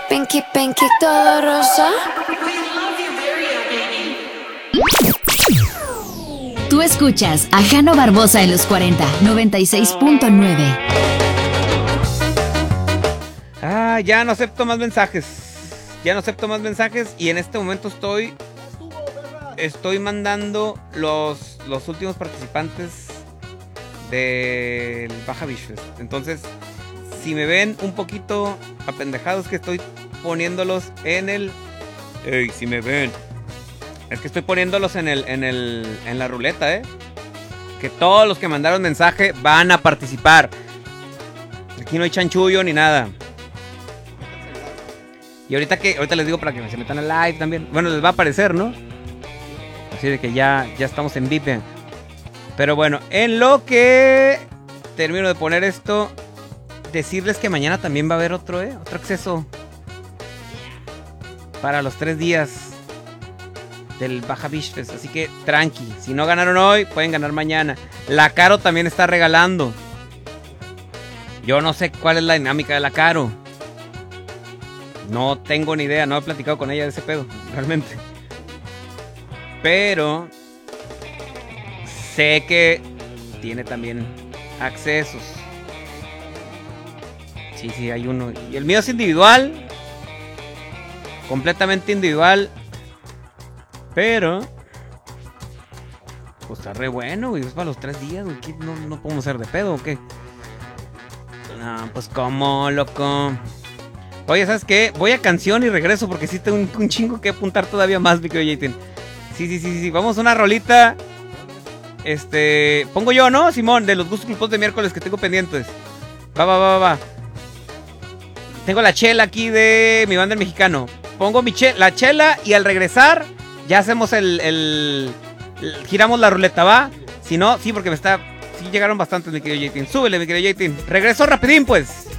Pinky, pinky, todo rosa. Tú escuchas a Jano Barbosa en los 40, 96.9. Ya no acepto más mensajes. Ya no acepto más mensajes y en este momento estoy mandando los últimos participantes del Baja Beach Fest. Entonces, si me ven un poquito apendejados, que estoy poniéndolos en el... Ey, si me ven. Es que estoy poniéndolos en la ruleta, que todos los que mandaron mensaje van a participar. Aquí no hay chanchullo ni nada. Y ahorita les digo para que se metan al live también. Bueno, les va a aparecer, ¿no? Así de que ya estamos en VIP. Pero bueno, en lo que termino de poner esto, decirles que mañana también va a haber otro acceso para los 3 días del Baja Beach Fest. Así que tranqui, si no ganaron hoy, pueden ganar mañana. La Caro también está regalando. Yo no sé cuál es la dinámica de la Caro. No tengo ni idea, no he platicado con ella de ese pedo, realmente. Pero sé que tiene también accesos. Sí, hay uno. Y el mío es individual. Completamente individual. Pero pues está re bueno, güey. Es para los 3 días, güey. ¿No podemos hacer de pedo o qué? No, pues cómo, loco. Oye, ¿sabes qué? Voy a canción y regreso porque sí tengo un chingo que apuntar todavía más, mi querido Jaytin. Sí. Vamos a una rolita. Pongo yo, ¿no, Simón? De los gustos culposos de miércoles que tengo pendientes. Va. Tengo la chela aquí de mi banda El Mexicano. Pongo la chela y al regresar ya hacemos giramos la ruleta, ¿va? Si no, sí, porque sí llegaron bastantes, mi querido Jaytin. Súbele, mi querido Jaytin. Regreso rapidín, pues.